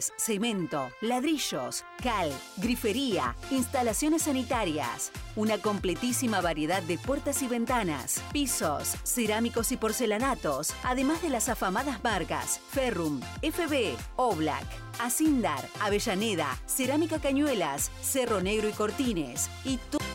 adoquines, cemento, ladrillos, cal, grifería, instalaciones sanitarias. Una completísima variedad de puertas y ventanas, pisos, cerámicos y porcelanatos, además de las afamadas marcas Ferrum, FB, Oblak, Asindar, Avellaneda, Cerámica Cañuelas, Cerro Negro y Cortines y